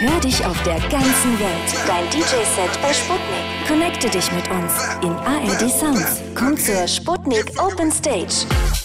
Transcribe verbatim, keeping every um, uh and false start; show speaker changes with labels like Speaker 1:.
Speaker 1: Hör dich auf der ganzen Welt. Dein D J-Set bei Sputnik. Connecte dich mit uns in A R D Sounds. Komm zur Sputnik Open Stage.